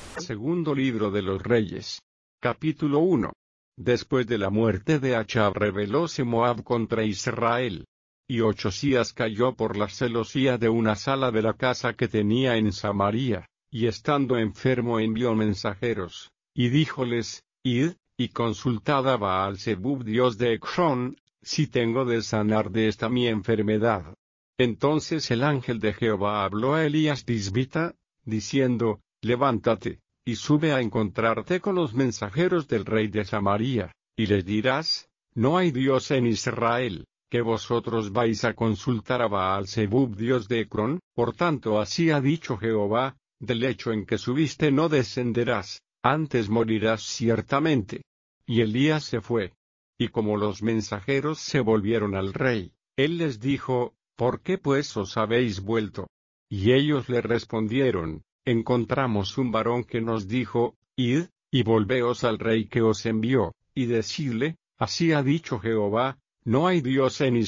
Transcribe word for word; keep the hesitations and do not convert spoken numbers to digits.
Segundo libro de los Reyes. Capítulo uno. Después de la muerte de Achab rebelóse Moab contra Israel. Y Ochzías cayó por la celosía de una sala de la casa que tenía en Samaria, y estando enfermo envió mensajeros, y díjoles, Id, y consultad a Baal-zebub dios de Ecrón, si tengo de sanar de esta mi enfermedad. Entonces el ángel de Jehová habló a Elías Tisbita, diciendo, Levántate, y sube a encontrarte con los mensajeros del rey de Samaria, y les dirás, no hay Dios en Israel, que vosotros vais a consultar a Baal-zebub dios de Ecrón, por tanto así ha dicho Jehová, del lecho en que subiste no descenderás, antes morirás ciertamente. Y Elías se fue. Y como los mensajeros se volvieron al rey, él les dijo, ¿por qué pues os habéis vuelto? Y ellos le respondieron, encontramos un varón que nos dijo, id, y volveos al rey que os envió, y decidle, así ha dicho Jehová, no hay Dios en Israel.